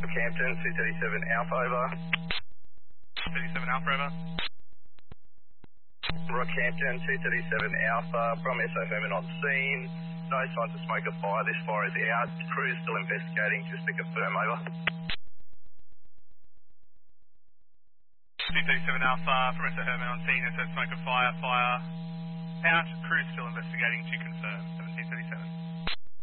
Rockhampton, 237 Alpha, over. 37 Alpha, over. Rockhampton, 237 Alpha, from SO Herman on scene. No signs of smoke or fire. This fire is out. Crew is still investigating, just to confirm, over. 237 Alpha, from SO Herman on scene. SO smoke or fire. Fire out. Crew still investigating, to confirm.